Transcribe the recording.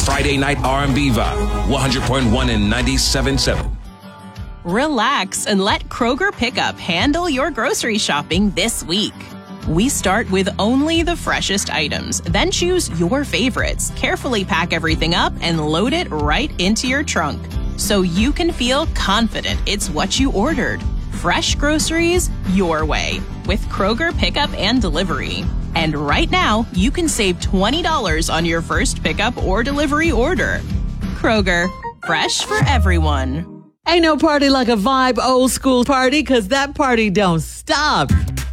Friday Night R&B Vibe, 100.1 and 97.7. Relax and let Kroger Pickup handle your grocery shopping this week. We start with only the freshest items, then choose your favorites, carefully pack everything up, and load it right into your trunk, so you can feel confident it's what you ordered. Fresh groceries your way with Kroger Pickup and Delivery. And right now, you can save $20 on your first pickup or delivery order. Kroger, fresh for everyone. Ain't no party like a Vibe old school party, 'cause that party don't stop.